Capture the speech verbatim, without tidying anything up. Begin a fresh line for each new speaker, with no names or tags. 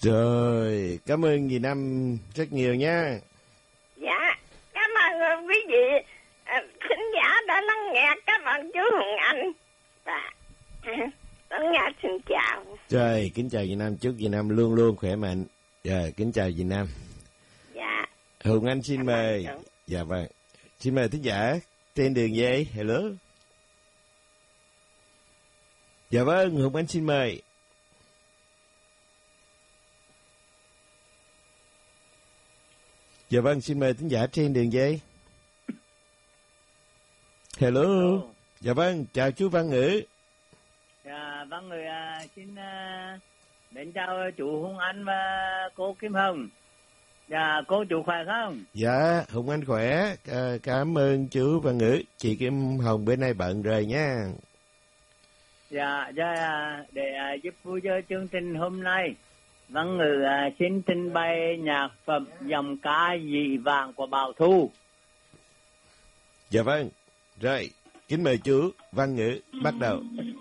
Rồi, cảm ơn dì Năm rất nhiều nha.
Dạ, cảm ơn quý vị à, khán giả đã lắng nghe. Cảm ơn chú Hùng Anh. Và Tấn Nga xin chào.
Rồi, kính chào dì Năm, chúc dì Năm luôn luôn khỏe mạnh. Rồi, kính chào dì Năm.
Dạ.
Hùng Anh xin mời. Dạ vâng. Xin mời thính giả trên đường dây. Hello. Dạ vâng, Hùng Anh xin mời. Dạ vâng, xin mời thính giả trên đường dây. Hello. Hello. Dạ vâng, chào chú Văn Ngữ.
Dạ, Văn Ngữ à, xin à, đến chào chú Hùng Anh và cô Kim Hồng. Dạ, cô chú khỏe không?
Dạ, Hùng Anh khỏe. À, cảm ơn chú Văn Ngữ. Chị Kim Hồng bữa nay bận rồi nha.
Dạ, dạ để à, giúp vui chơi chương trình hôm nay, Văn Ngữ à, xin trình bày nhạc phẩm dòng ca Dị Vãng của Bảo Thu.
Dạ vâng. Rồi, kính mời chú Văn Ngữ bắt đầu.